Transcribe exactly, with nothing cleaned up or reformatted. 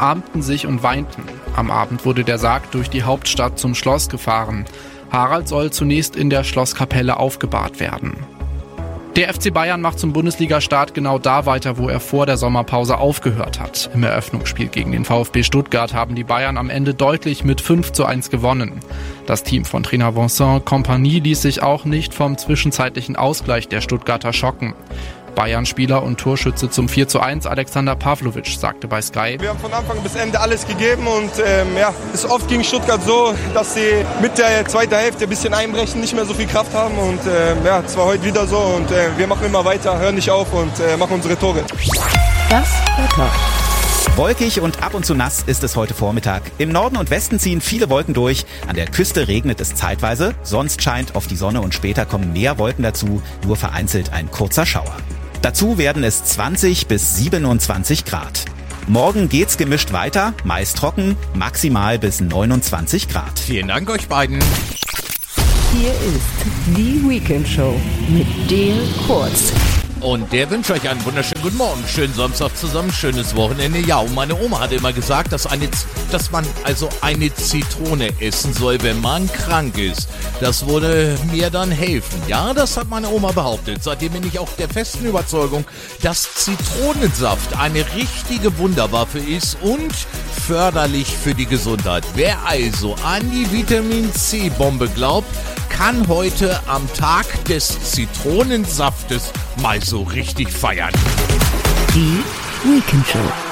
umarmten sich und weinten. Am Abend wurde der Sarg durch die Hauptstadt zum Schloss gefahren. Harald soll zunächst in der Schlosskapelle aufgebahrt werden. Der F C Bayern macht zum Bundesliga-Start genau da weiter, wo er vor der Sommerpause aufgehört hat. Im Eröffnungsspiel gegen den VfB Stuttgart haben die Bayern am Ende deutlich mit fünf zu eins gewonnen. Das Team von Trainer Vincent Kompany ließ sich auch nicht vom zwischenzeitlichen Ausgleich der Stuttgarter schocken. Bayern-Spieler und Torschütze zum vier zu eins Alexander Pavlovic sagte bei Sky: Wir haben von Anfang bis Ende alles gegeben und ähm, ja, es ist oft gegen Stuttgart so, dass sie mit der zweiten Hälfte ein bisschen einbrechen, nicht mehr so viel Kraft haben und ähm, ja, es war heute wieder so und äh, wir machen immer weiter, hören nicht auf und äh, machen unsere Tore. Das Wetter. Wolkig und ab und zu nass ist es heute Vormittag. Im Norden und Westen ziehen viele Wolken durch. An der Küste regnet es zeitweise. Sonst scheint oft die Sonne und später kommen mehr Wolken dazu. Nur vereinzelt ein kurzer Schauer. Dazu werden es zwanzig bis siebenundzwanzig Grad. Morgen geht's gemischt weiter, meist trocken, maximal bis neunundzwanzig Grad. Vielen Dank euch beiden. Hier ist die Weekend Show mit Dale Kurz. Und der wünscht euch einen wunderschönen guten Morgen, schönen Samstag zusammen, schönes Wochenende. Ja, und meine Oma hatte immer gesagt, dass, eine, dass man also eine Zitrone essen soll, wenn man krank ist. Das würde mir dann helfen. Ja, das hat meine Oma behauptet. Seitdem bin ich auch der festen Überzeugung, dass Zitronensaft eine richtige Wunderwaffe ist und förderlich für die Gesundheit. Wer also an die Vitamin-C-Bombe glaubt, kann heute am Tag des Zitronensaftes mal so richtig feiern. Die Weekend Show.